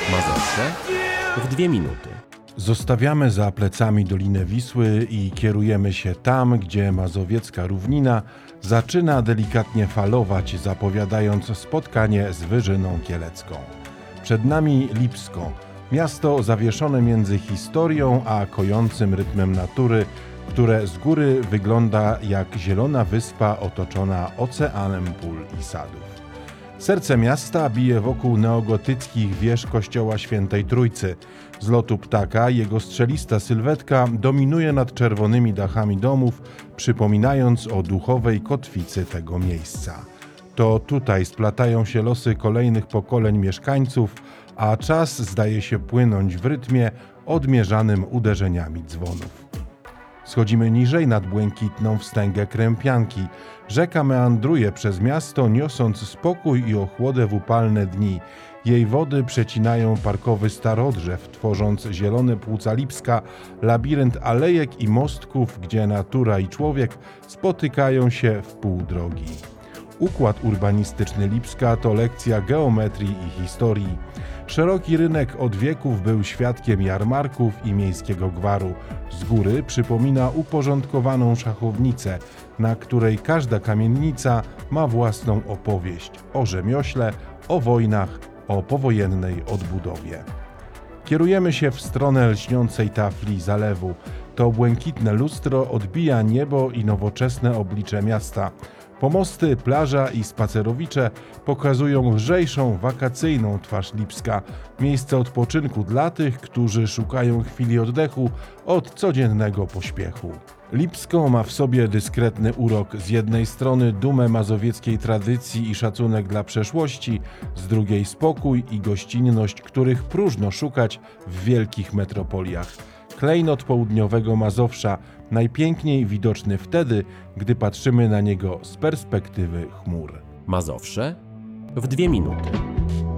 Mazowsze w 2 minuty. Zostawiamy za plecami Dolinę Wisły i kierujemy się tam, gdzie mazowiecka równina zaczyna delikatnie falować, zapowiadając spotkanie z Wyżyną Kielecką. Przed nami Lipsko, miasto zawieszone między historią a kojącym rytmem natury, które z góry wygląda jak zielona wyspa otoczona oceanem pól i sadów. Serce miasta bije wokół neogotyckich wież kościoła Świętej Trójcy. Z lotu ptaka jego strzelista sylwetka dominuje nad czerwonymi dachami domów, przypominając o duchowej kotwicy tego miejsca. To tutaj splatają się losy kolejnych pokoleń mieszkańców, a czas zdaje się płynąć w rytmie odmierzanym uderzeniami dzwonów. Schodzimy niżej nad błękitną wstęgę Krępianki. Rzeka meandruje przez miasto, niosąc spokój i ochłodę w upalne dni. Jej wody przecinają parkowy starodrzew, tworząc zielone płuca Lipska, labirynt alejek i mostków, gdzie natura i człowiek spotykają się w pół drogi. Układ urbanistyczny Lipska to lekcja geometrii i historii. Szeroki rynek od wieków był świadkiem jarmarków i miejskiego gwaru. Z góry przypomina uporządkowaną szachownicę, na której każda kamienica ma własną opowieść o rzemiośle, o wojnach, o powojennej odbudowie. Kierujemy się w stronę lśniącej tafli zalewu. To błękitne lustro odbija niebo i nowoczesne oblicze miasta. Pomosty, plaża i spacerowicze pokazują lżejszą, wakacyjną twarz Lipska. Miejsce odpoczynku dla tych, którzy szukają chwili oddechu od codziennego pośpiechu. Lipsko ma w sobie dyskretny urok. Z jednej strony dumę mazowieckiej tradycji i szacunek dla przeszłości, z drugiej spokój i gościnność, których próżno szukać w wielkich metropoliach. Klejnot południowego Mazowsza, najpiękniej widoczny wtedy, gdy patrzymy na niego z perspektywy chmur. Mazowsze w 2 minuty.